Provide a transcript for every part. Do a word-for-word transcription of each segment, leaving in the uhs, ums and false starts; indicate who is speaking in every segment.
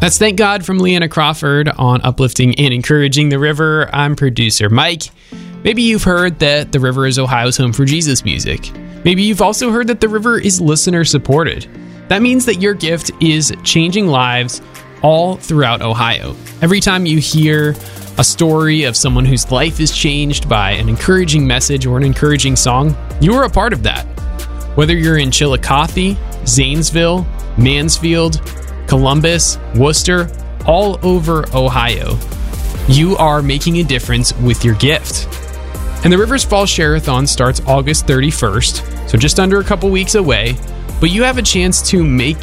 Speaker 1: That's Thank God from Leanna Crawford on Uplifting and Encouraging the River. I'm producer Mike. Maybe you've heard that the River is Ohio's home for Jesus music. Maybe you've also heard that the River is listener supported. That means that your gift is changing lives all throughout Ohio. Every time you hear a story of someone whose life is changed by an encouraging message or an encouraging song, you are a part of that. Whether you're in Chillicothe, Zanesville, Mansfield, Columbus, Worcester, all over Ohio, you are making a difference with your gift. And the Rivers Fall Share-a-thon starts August thirty-first, so just under a couple weeks away, but you have a chance to make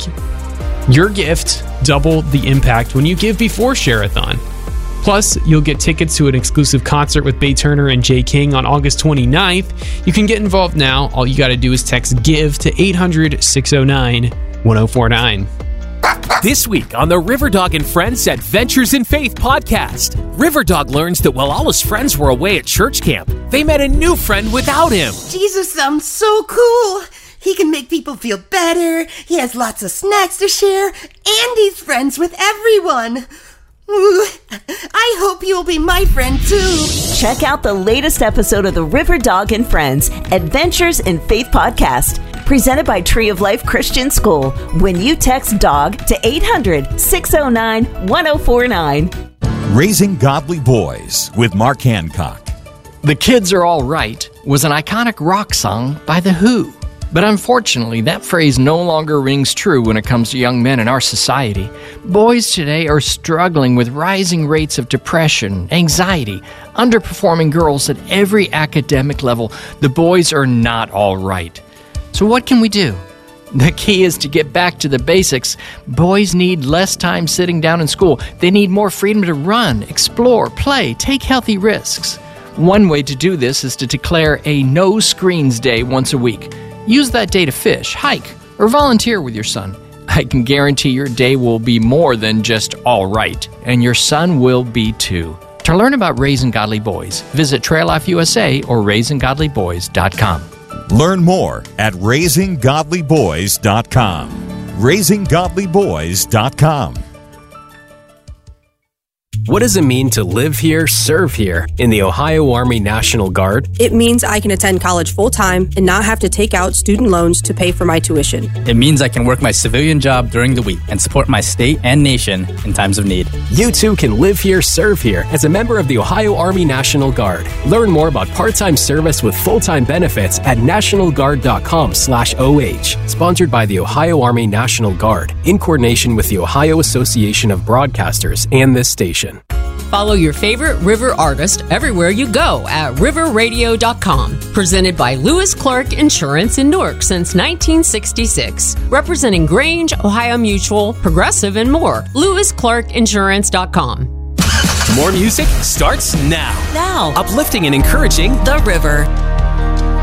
Speaker 1: your gift double the impact when you give before Share-a-thon. Plus, you'll get tickets to an exclusive concert with Bay Turner and Jay King on August twenty-ninth. You can get involved now. All you got to do is text GIVE to eight hundred, six oh nine, one oh four nine.
Speaker 2: This week on the Riverdog and Friends Adventures in Faith podcast, Riverdog learns that while all his friends were away at church camp, they met a new friend without him.
Speaker 3: Jesus sounds so cool. He can make people feel better. He has lots of snacks to share, and he's friends with everyone. Ooh, I hope you'll be my friend too.
Speaker 4: Check out the latest episode of the Riverdog and Friends Adventures in Faith podcast, presented by Tree of Life Christian School, when you text DOG to eight hundred, six oh nine, one oh four nine.
Speaker 5: Raising Godly Boys with Mark Hancock.
Speaker 6: The Kids Are All Right was an iconic rock song by The Who. But unfortunately, that phrase no longer rings true when it comes to young men in our society. Boys today are struggling with rising rates of depression, anxiety, underperforming girls at every academic level. The boys are not all right. So what can we do? The key is to get back to the basics. Boys need less time sitting down in school. They need more freedom to run, explore, play, take healthy risks. One way to do this is to declare a no screens day once a week. Use that day to fish, hike, or volunteer with your son. I can guarantee your day will be more than just all right, and your son will be too. To learn about Raising Godly Boys, visit Trail Life U S A or raising godly boys dot com.
Speaker 5: Learn more at raising godly boys dot com. raising godly boys dot com.
Speaker 7: What does it mean to live here, serve here in the Ohio Army National Guard?
Speaker 8: It means I can attend college full-time and not have to take out student loans to pay for my tuition.
Speaker 9: It means I can work my civilian job during the week and support my state and nation in times of need.
Speaker 7: You too can live here, serve here as a member of the Ohio Army National Guard. Learn more about part-time service with full-time benefits at national guard dot com slash O H. Sponsored by the Ohio Army National Guard in coordination with the Ohio Association of Broadcasters and this station.
Speaker 10: Follow your favorite River artist everywhere you go at river radio dot com. Presented by Lewis Clark Insurance in Newark since nineteen sixty-six. Representing Grange, Ohio Mutual, Progressive, and more. lewis clark insurance dot com.
Speaker 2: More music starts now.
Speaker 10: Now.
Speaker 2: Uplifting and encouraging
Speaker 10: The River.